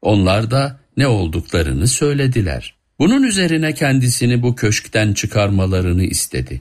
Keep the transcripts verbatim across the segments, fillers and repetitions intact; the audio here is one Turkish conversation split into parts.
Onlar da ne olduklarını söylediler. Bunun üzerine kendisini bu köşkten çıkarmalarını istedi.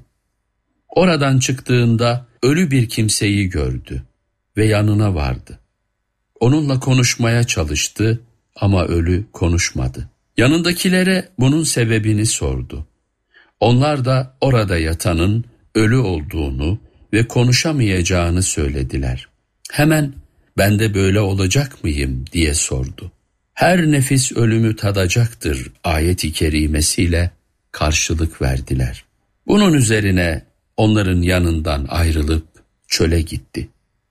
Oradan çıktığında ölü bir kimseyi gördü ve yanına vardı. Onunla konuşmaya çalıştı ama ölü konuşmadı. Yanındakilere bunun sebebini sordu. Onlar da orada yatanın ölü olduğunu ve konuşamayacağını söylediler. Hemen ben de böyle olacak mıyım diye sordu. Her nefis ölümü tadacaktır ayet-i kerimesiyle karşılık verdiler. Bunun üzerine onların yanından ayrılıp çöle gitti.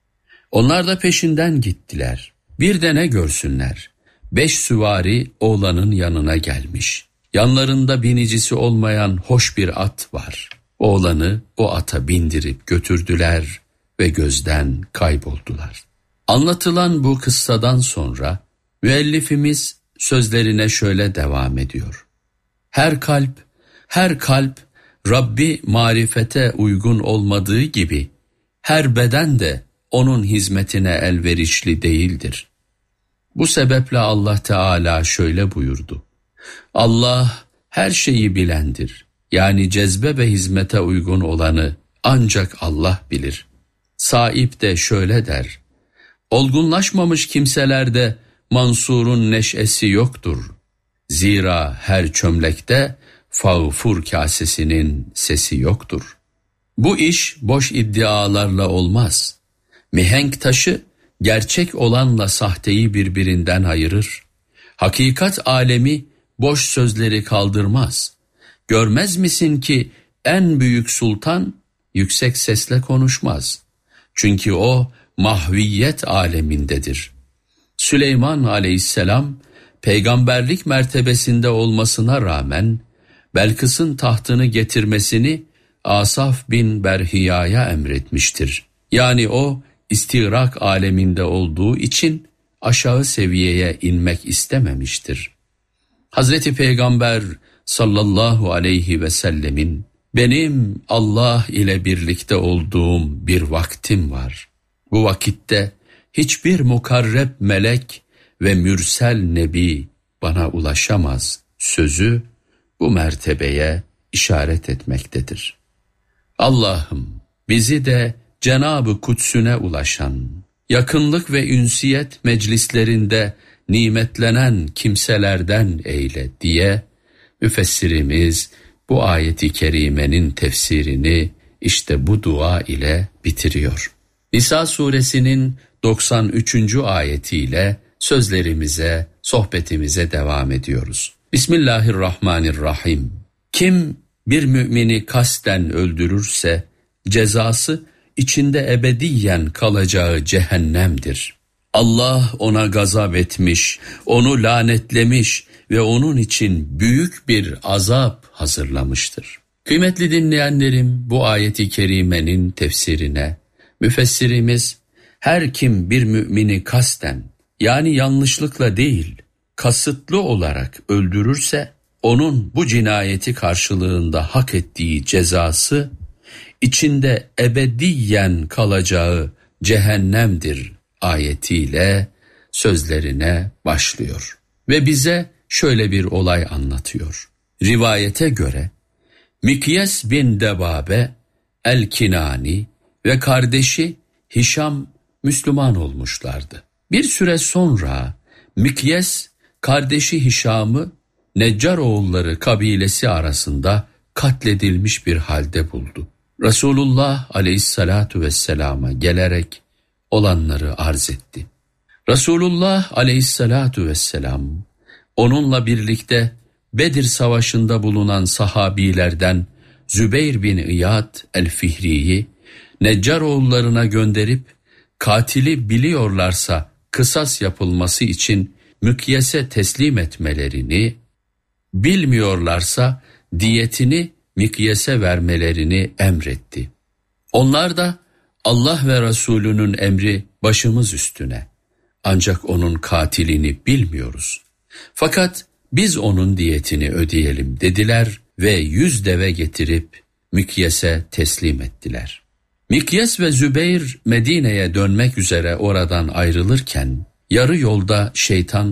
Onlar da peşinden gittiler. Bir de ne görsünler? Beş süvari oğlanın yanına gelmiş. Yanlarında binicisi olmayan hoş bir at var. Oğlanı o ata bindirip götürdüler ve gözden kayboldular. Anlatılan bu kıssadan sonra müellifimiz sözlerine şöyle devam ediyor. Her kalp, her kalp Rabbi marifete uygun olmadığı gibi her beden de onun hizmetine elverişli değildir. Bu sebeple Allah Teala şöyle buyurdu. Allah her şeyi bilendir. Yani cezbe ve hizmete uygun olanı ancak Allah bilir. Sahip de şöyle der. Olgunlaşmamış kimselerde Mansur'un neşesi yoktur. Zira her çömlekte fağfur kasesinin sesi yoktur. Bu iş boş iddialarla olmaz. Mihenk taşı gerçek olanla sahteyi birbirinden ayırır. Hakikat alemi boş sözleri kaldırmaz. Görmez misin ki en büyük sultan yüksek sesle konuşmaz. Çünkü o mahviyet alemindedir. Süleyman aleyhisselam peygamberlik mertebesinde olmasına rağmen Belkıs'ın tahtını getirmesini Asaf bin Berhiya'ya emretmiştir. Yani o istiğrak aleminde olduğu için aşağı seviyeye inmek istememiştir. Hazreti Peygamber sallallahu aleyhi ve sellemin benim Allah ile birlikte olduğum bir vaktim var. Bu vakitte hiçbir mukarreb melek ve mürsel nebi bana ulaşamaz sözü bu mertebeye işaret etmektedir. Allah'ım bizi de Cenab-ı Kudsüne ulaşan, yakınlık ve ünsiyet meclislerinde nimetlenen kimselerden eyle diye müfessirimiz bu ayeti kerimenin tefsirini işte bu dua ile bitiriyor. Nisa suresinin doksan üçüncü ayetiyle sözlerimize, sohbetimize devam ediyoruz. Bismillahirrahmanirrahim. Kim bir mümini kasten öldürürse cezası içinde ebediyen kalacağı cehennemdir. Allah ona gazap etmiş, onu lanetlemiş ve onun için büyük bir azap hazırlamıştır. Kıymetli dinleyenlerim, bu ayeti kerimenin tefsirine müfessirimiz her kim bir mümini kasten yani yanlışlıkla değil kasıtlı olarak öldürürse onun bu cinayeti karşılığında hak ettiği cezası içinde ebediyen kalacağı cehennemdir ayetiyle sözlerine başlıyor. Ve bize şöyle bir olay anlatıyor. Rivayete göre Mikyes bin Debabe el-Kinani ve kardeşi Hişam Müslüman olmuşlardı. Bir süre sonra Mikyes kardeşi Hişam'ı Neccaroğulları kabilesi arasında katledilmiş bir halde buldu. Resulullah aleyhissalatu vesselama gelerek olanları arz etti. Resulullah aleyhissalatu vesselam onunla birlikte Bedir Savaşı'nda bulunan sahabilerden Zübeyr bin İyad el-Fihri'yi Neccaroğullarına gönderip katili biliyorlarsa kısas yapılması için Mikyes'e teslim etmelerini, bilmiyorlarsa diyetini Mikyes'e vermelerini emretti. Onlar da Allah ve Resulünün emri başımız üstüne. Ancak onun katilini bilmiyoruz. Fakat biz onun diyetini ödeyelim dediler ve yüz deve getirip Mikyes'e teslim ettiler. Mikyes ve Zübeyr Medine'ye dönmek üzere oradan ayrılırken yarı yolda şeytan